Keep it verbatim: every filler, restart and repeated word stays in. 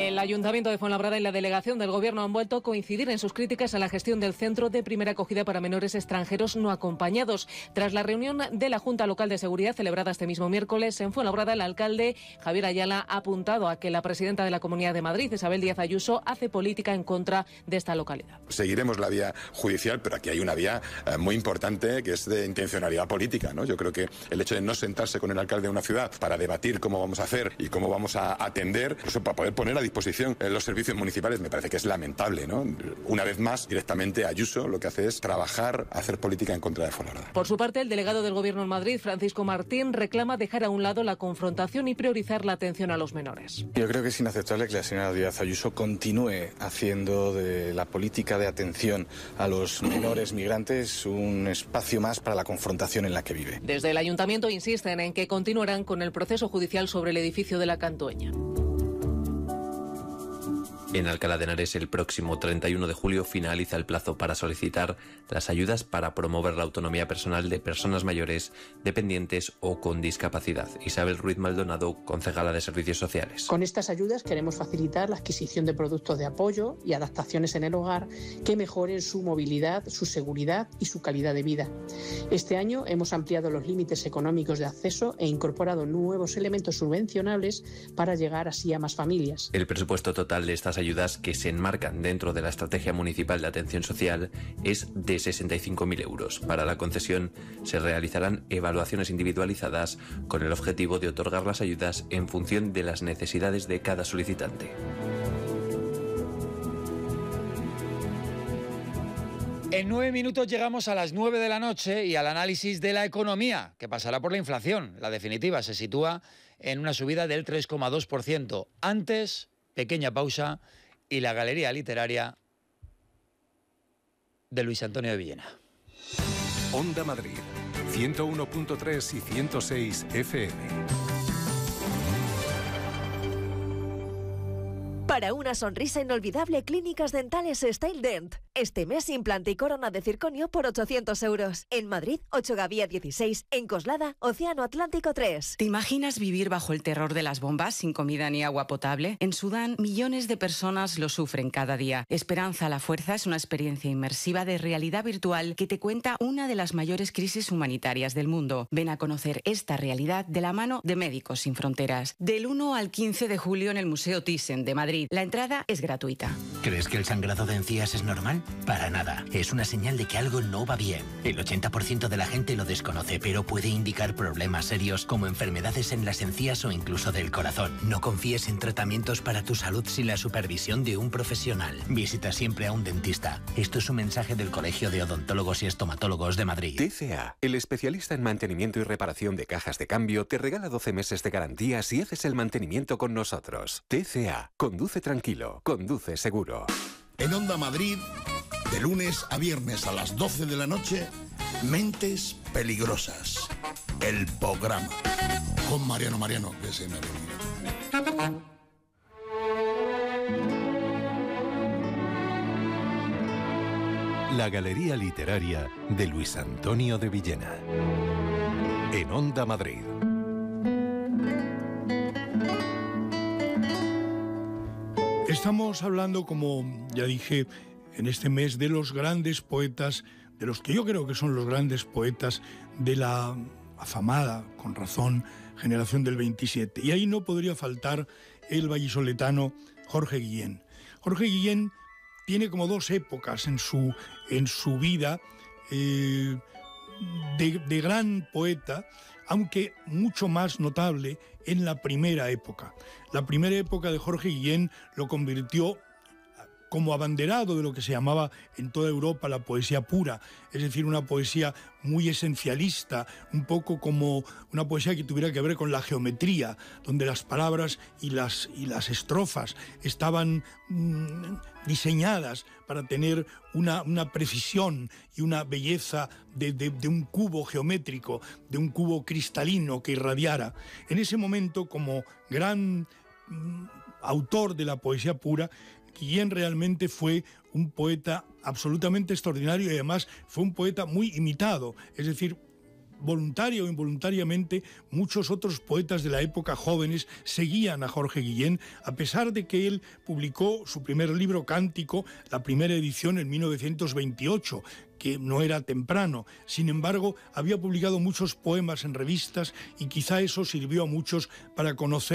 El Ayuntamiento de Fuenlabrada y la delegación del Gobierno han vuelto a coincidir en sus críticas a la gestión del Centro de Primera Acogida para Menores Extranjeros No Acompañados. Tras la reunión de la Junta Local de Seguridad celebrada este mismo miércoles en Fuenlabrada, el alcalde Javier Ayala ha apuntado a que la presidenta de la Comunidad de Madrid, Isabel Díaz Ayuso, hace política en contra de esta localidad. Seguiremos la vía judicial, pero aquí hay una vía eh, muy importante que es de intencionalidad política, ¿no? Yo creo que el hecho de no sentarse con el alcalde de una ciudad para debatir cómo vamos a hacer y cómo vamos a atender, eso para poder poner a disposición los servicios municipales, me parece que es lamentable, ¿no? Una vez más, directamente Ayuso lo que hace es trabajar, hacer política en contra de Fuenlabrada. Por su parte, el delegado del Gobierno en Madrid, Francisco Martín, reclama dejar a un lado la confrontación y priorizar la atención a los menores. Yo creo que es inaceptable que la señora Díaz Ayuso continúe haciendo de la política de atención a los menores migrantes un espacio más para la confrontación en la que vive. Desde el Ayuntamiento insisten en que continuarán con el proceso judicial sobre el edificio de la Cantueña. En Alcalá de Henares, el próximo treinta y uno de julio finaliza el plazo para solicitar las ayudas para promover la autonomía personal de personas mayores, dependientes o con discapacidad. Isabel Ruiz Maldonado, concejala de Servicios Sociales. Con estas ayudas queremos facilitar la adquisición de productos de apoyo y adaptaciones en el hogar que mejoren su movilidad, su seguridad y su calidad de vida. Este año hemos ampliado los límites económicos de acceso e incorporado nuevos elementos subvencionables para llegar así a más familias. El presupuesto total de estas ayudas ayudas que se enmarcan dentro de la Estrategia Municipal de Atención Social es de sesenta y cinco mil euros. Para la concesión se realizarán evaluaciones individualizadas con el objetivo de otorgar las ayudas en función de las necesidades de cada solicitante. En nueve minutos llegamos a las nueve de la noche y al análisis de la economía, que pasará por la inflación. La definitiva se sitúa en una subida del tres coma dos por ciento. Antes, pequeña pausa y la galería literaria de Luis Antonio de Villena. Onda Madrid, ciento uno punto tres y ciento seis F M. Para una sonrisa inolvidable, Clínicas Dentales Style Dent. Este mes, implante y corona de circonio por ochocientos euros. En Madrid, ocho Gavía dieciséis. En Coslada, Océano Atlántico tres. ¿Te imaginas vivir bajo el terror de las bombas sin comida ni agua potable? En Sudán, millones de personas lo sufren cada día. Esperanza a la Fuerza es una experiencia inmersiva de realidad virtual que te cuenta una de las mayores crisis humanitarias del mundo. Ven a conocer esta realidad de la mano de Médicos Sin Fronteras. Del uno al quince de julio en el Museo Thyssen de Madrid. La entrada es gratuita. ¿Crees que el sangrado de encías es normal? Para nada. Es una señal de que algo no va bien. El ochenta por ciento de la gente lo desconoce, pero puede indicar problemas serios como enfermedades en las encías o incluso del corazón. No confíes en tratamientos para tu salud sin la supervisión de un profesional. Visita siempre a un dentista. Esto es un mensaje del Colegio de Odontólogos y Estomatólogos de Madrid. T C A, el especialista en mantenimiento y reparación de cajas de cambio, te regala doce meses de garantía si haces el mantenimiento con nosotros. T C A, conduce tranquilo, conduce seguro. En Onda Madrid, de lunes a viernes a las doce de la noche, Mentes Peligrosas, el programa. Con Mariano Mariano, que se me ha venido. La Galería Literaria de Luis Antonio de Villena. En Onda Madrid. Estamos hablando, como ya dije, en este mes de los grandes poetas, de los que yo creo que son los grandes poetas de la afamada, con razón, generación del veintisiete. Y ahí no podría faltar el vallisoletano Jorge Guillén. Jorge Guillén tiene como dos épocas en su, en su vida eh, de, de gran poeta, aunque mucho más notable en la primera época. La primera época de Jorge Guillén lo convirtió como abanderado de lo que se llamaba en toda Europa la poesía pura, es decir, una poesía muy esencialista, un poco como una poesía que tuviera que ver con la geometría, donde las palabras y las, y las estrofas estaban mmm, diseñadas para tener una, una precisión y una belleza de, de, de un cubo geométrico, de un cubo cristalino que irradiara. En ese momento, como gran mmm, autor de la poesía pura, Guillén realmente fue un poeta absolutamente extraordinario y además fue un poeta muy imitado, es decir, voluntaria o involuntariamente, muchos otros poetas de la época jóvenes seguían a Jorge Guillén, a pesar de que él publicó su primer libro, Cántico, la primera edición en mil novecientos veintiocho, que no era temprano. Sin embargo, había publicado muchos poemas en revistas y quizá eso sirvió a muchos para conocer